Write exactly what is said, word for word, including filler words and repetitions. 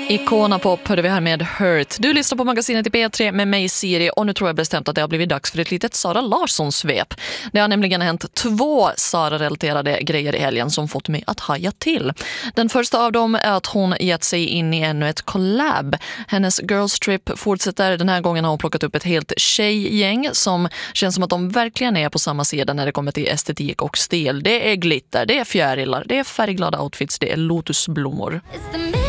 Icona Pop hörde vi här med Hurt. Du lyssnar på magasinet i P tre med mig Siri och nu tror jag bestämt att det har blivit dags för ett litet Sara Larsson-svep. Det har nämligen hänt två Sara-relaterade grejer i helgen som fått mig att haja till. Den första av dem är att hon gett sig in i ännu ett collab. Hennes Girls Trip fortsätter. Den här gången har hon plockat upp ett helt tjejgäng som känns som att de verkligen är på samma sida när det kommer till estetik och stil. Det är glitter, det är fjärilar, det är färgglada outfits, det är lotusblommor. It's the